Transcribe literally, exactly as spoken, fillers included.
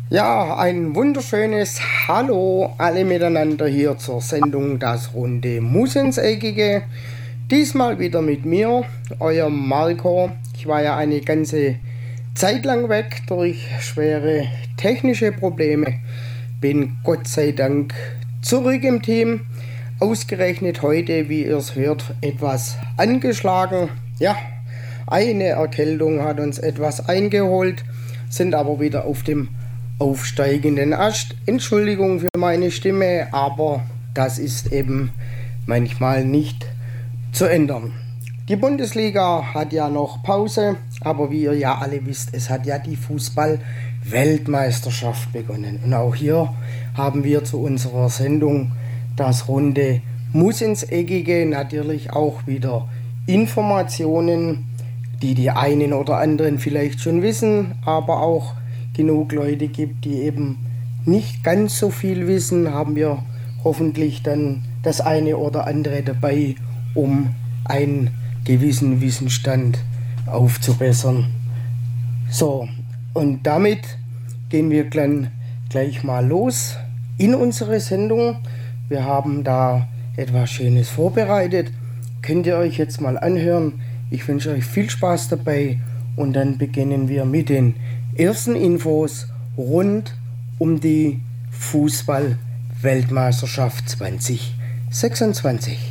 Ja, ein wunderschönes Hallo alle miteinander hier zur Sendung Das runde Muss ins Eckige. Diesmal wieder mit mir, euer Marco. Ich war ja eine ganze Zeit lang weg durch schwere technische Probleme. Bin Gott sei Dank zurück im Team. Ausgerechnet heute, wie ihr es hört, etwas angeschlagen. Ja, eine Erkältung hat uns etwas eingeholt, sind aber wieder auf dem aufsteigenden Ast. Entschuldigung für meine Stimme, aber das ist eben manchmal nicht zu ändern. Die Bundesliga hat ja noch Pause, aber wie ihr ja alle wisst, es hat ja die Fußball-Weltmeisterschaft begonnen. Und auch hier haben wir zu unserer Sendung Das runde Muss ins Eckige natürlich auch wieder Informationen, die die einen oder anderen vielleicht schon wissen, aber auch genug Leute gibt, die eben nicht ganz so viel wissen, haben wir hoffentlich dann das eine oder andere dabei, um einen gewissen Wissensstand aufzubessern. So, und damit gehen wir dann gleich mal los in unsere Sendung. Wir haben da etwas Schönes vorbereitet. Könnt ihr euch jetzt mal anhören. Ich wünsche euch viel Spaß dabei und dann beginnen wir mit den ersten Infos rund um die Fußball-Weltmeisterschaft zwanzig sechsundzwanzig.